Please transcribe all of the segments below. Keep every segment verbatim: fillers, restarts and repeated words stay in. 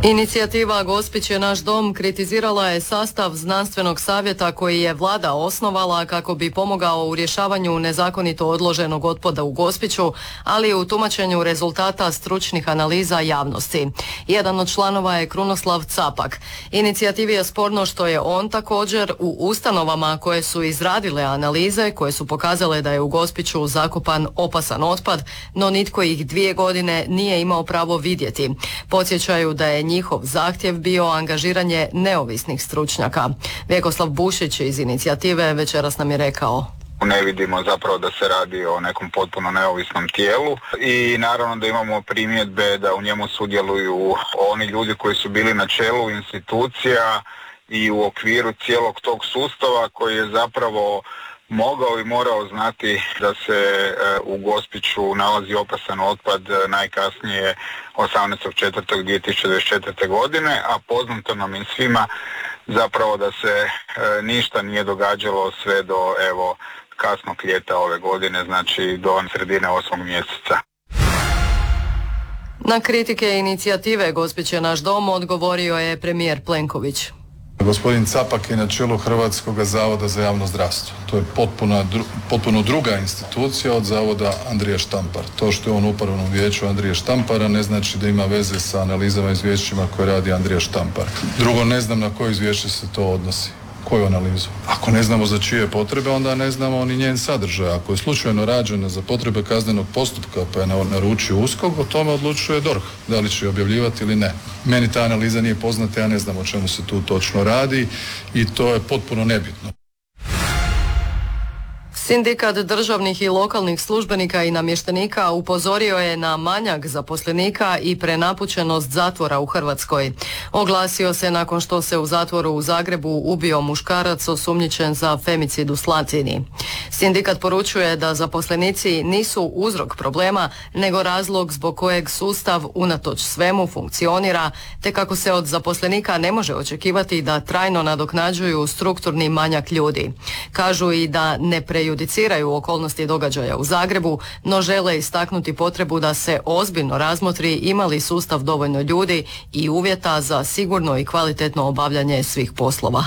Inicijativa Gospić je naš dom kritizirala je sastav znanstvenog savjeta koji je vlada osnovala kako bi pomogao u rješavanju nezakonito odloženog otpada u Gospiću, ali i u tumačenju rezultata stručnih analiza javnosti. Jedan od članova je Krunoslav Capak. Inicijativi je sporno što je on također u ustanovama koje su izradile analize koje su pokazale da je u Gospiću zakopan opasan otpad, no nitko ih dvije godine nije imao pravo vidjeti. Podsjećaju da je njihov zahtjev bio angažiranje neovisnih stručnjaka. Vjekoslav Bušić iz inicijative večeras nam je rekao: Ne vidimo zapravo da se radi o nekom potpuno neovisnom tijelu i naravno da imamo primjedbe da u njemu sudjeluju oni ljudi koji su bili na čelu institucija i u okviru cijelog tog sustava koji je zapravo mogao i morao znati da se e, u Gospiću nalazi opasan otpad najkasnije osamnaestog četvrtog dvije tisuće dvadeset četvrte. godine, a poznato nam je svima zapravo da se e, ništa nije događalo sve do evo kasnog ljeta ove godine, znači do sredine osmog mjeseca. Na kritike inicijative Gospić je naš dom odgovorio je premijer Plenković. Gospodin Capak je na čelu Hrvatskog zavoda za javno zdravstvo. To je potpuno, potpuno druga institucija od zavoda Andrija Štampar. To što je on u upravnom vijeću Andrija Štampara ne znači da ima veze sa analizama i izvješćima koje radi Andrija Štampar. Drugo, ne znam na koje izvješće se to odnosi. Koju analizu? Ako ne znamo za čije potrebe, onda ne znamo ni njen sadržaj. Ako je slučajno rađena za potrebe kaznenog postupka pa je naručio USKOK, o tome odlučuje D O R H, da li će je objavljivati ili ne. Meni ta analiza nije poznata, ja ne znam o čemu se tu točno radi i to je potpuno nebitno. Sindikat državnih i lokalnih službenika i namještenika upozorio je na manjak zaposlenika i prenapučenost zatvora u Hrvatskoj. Oglasio se nakon što se u zatvoru u Zagrebu ubio muškarac osumnjičen za femicid u Slatini. Sindikat poručuje da zaposlenici nisu uzrok problema, nego razlog zbog kojeg sustav unatoč svemu funkcionira, te kako se od zaposlenika ne može očekivati da trajno nadoknađuju strukturni manjak ljudi. Kažu i da ne prejudiciraju okolnosti događaja u Zagrebu, no žele istaknuti potrebu da se ozbiljno razmotri ima li sustav dovoljno ljudi i uvjeta za sigurno i kvalitetno obavljanje svih poslova.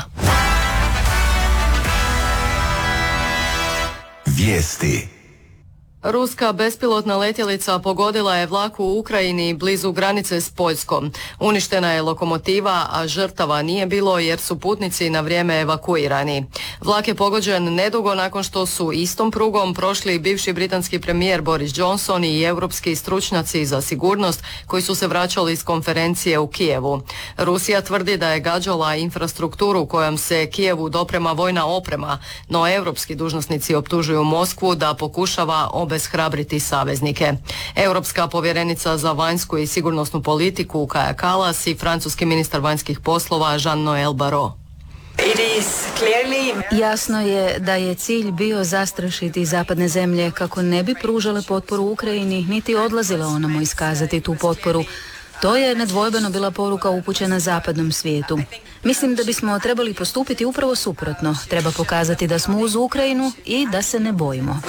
Vijesti. Ruska bespilotna letjelica pogodila je vlak u Ukrajini blizu granice s Poljskom. Uništena je lokomotiva, a žrtava nije bilo jer su putnici na vrijeme evakuirani. Vlak je pogođen nedugo nakon što su istom prugom prošli bivši britanski premijer Boris Johnson i europski stručnjaci za sigurnost koji su se vraćali iz konferencije u Kijevu. Rusija tvrdi da je gađala infrastrukturu kojom se Kijevu doprema vojna oprema, no europski dužnosnici optužuju Moskvu da pokušava obeshrabriti saveznike. Europska povjerenica za vanjsku i sigurnosnu politiku Kaja Kallas i francuski ministar vanjskih poslova Jean-Noël Barrot. Jasno je da je cilj bio zastrašiti zapadne zemlje kako ne bi pružale potporu Ukrajini niti odlazile onamo iskazati tu potporu. To je nedvojbeno bila poruka upućena zapadnom svijetu. Mislim da bismo trebali postupiti upravo suprotno. Treba pokazati da smo uz Ukrajinu i da se ne bojimo.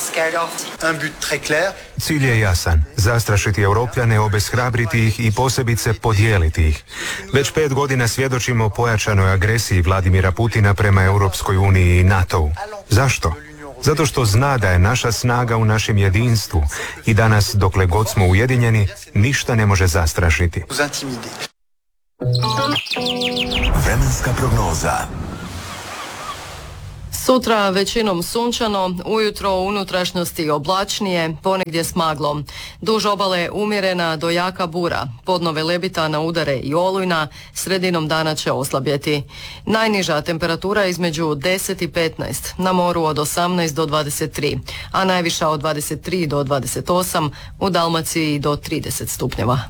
Cilj je jasan. Zastrašiti Europljane, obeshrabriti ih i posebice podijeliti ih. Već pet godina svjedočimo pojačanoj agresiji Vladimira Putina prema Europskoj uniji i NATO-u. Zašto? Zato što zna da je naša snaga u našem jedinstvu i danas, dokle god smo ujedinjeni, ništa ne može zastrašiti. Vremenska prognoza. Sutra većinom sunčano, ujutro u unutrašnjosti oblačnije, ponegdje s maglom. Duž obale umjerena do jaka bura, podnove lebita na udare i olujna, sredinom dana će oslabjeti. Najniža temperatura između deset i petnaest, na moru od osamnaest do dvadeset tri, a najviša od dvadeset tri do dvadeset osam, u Dalmaciji do trideset stupnjeva.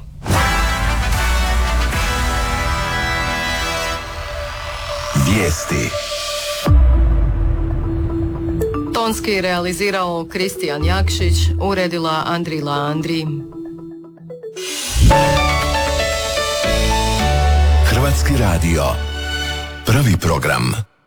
Vijesti. Tonski realizirao Kristijan Jakšić, uredila Andrila Andri. Hrvatski radio. Prvi program.